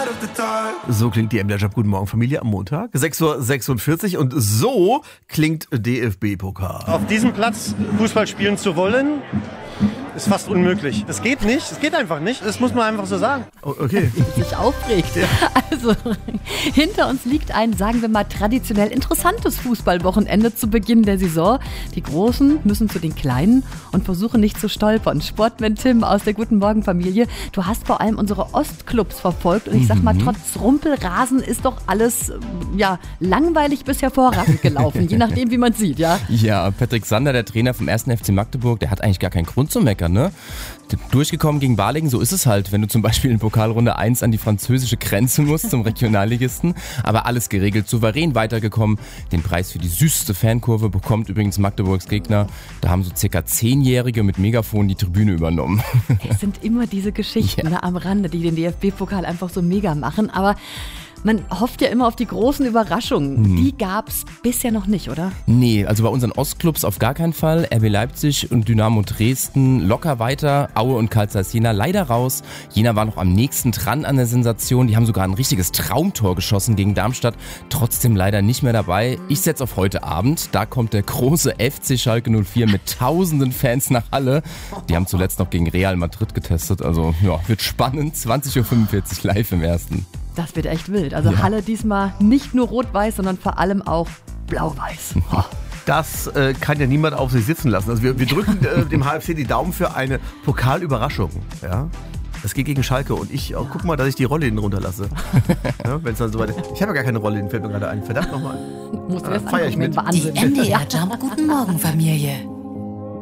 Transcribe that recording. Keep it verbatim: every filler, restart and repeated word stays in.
So klingt die M D R Guten Morgen Familie am Montag, sechs Uhr sechsundvierzig, und so klingt D F B-Pokal. Auf diesem Platz Fußball spielen zu wollen, ist fast unmöglich. Das geht nicht, das geht einfach nicht. Das muss man einfach so sagen. Oh, okay. Wie sich aufregt. Ja. Also, hinter uns liegt ein, sagen wir mal, traditionell interessantes Fußballwochenende zu Beginn der Saison. Die Großen müssen zu den Kleinen und versuchen nicht zu stolpern. Sportman Tim aus der Guten Morgen Familie, du hast vor allem unsere Ostclubs verfolgt und ich sag mal, mhm. trotz Rumpelrasen ist doch alles, ja, langweilig bis hervorragend gelaufen, je nachdem, wie man sieht, ja? Ja, Patrick Sander, der Trainer vom ersten F C Magdeburg, der hat eigentlich gar keinen Grund zu meckern, ne? Durchgekommen gegen Balingen, so ist es halt, wenn du zum Beispiel in Pokalrunde eins an die französische Grenze musst, zum Regionalligisten. Aber alles geregelt, souverän weitergekommen. Den Preis für die süßeste Fankurve bekommt übrigens Magdeburgs Gegner. Da haben so circa Zehnjährige mit Megafon die Tribüne übernommen. Es sind immer diese Geschichten, ja, ne, am Rande, die den D F B-Pokal einfach so mega machen. Aber man hofft ja immer auf die großen Überraschungen. Hm. Die gab's bisher noch nicht, oder? Nee, also bei unseren Ostclubs auf gar keinen Fall. R B Leipzig und Dynamo Dresden locker weiter. Aue und Carl Zeiss Jena leider raus. Jena war noch am nächsten dran an der Sensation. Die haben sogar ein richtiges Traumtor geschossen gegen Darmstadt. Trotzdem leider nicht mehr dabei. Ich setze auf heute Abend. Da kommt der große F C Schalke null vier mit tausenden Fans nach Halle. Die haben zuletzt noch gegen Real Madrid getestet. Also ja, wird spannend. zwanzig Uhr fünfundvierzig live im ersten. Das wird echt wild. Also ja. Halle diesmal nicht nur rot-weiß, sondern vor allem auch blau-weiß. Das äh, kann ja niemand auf sich sitzen lassen. Also wir, wir drücken äh, dem H F C die Daumen für eine Pokalüberraschung. Ja? Das geht gegen Schalke und ich, oh, guck mal, dass ich die Rollläden runterlasse. Ja, wenn's dann so weit ist. Ich habe ja gar keine Rollläden, fällt mir gerade ein. Verdammt nochmal. Muss ah, feier ich mit. Wahnsinn. Die M D R Jump Guten Morgen Familie.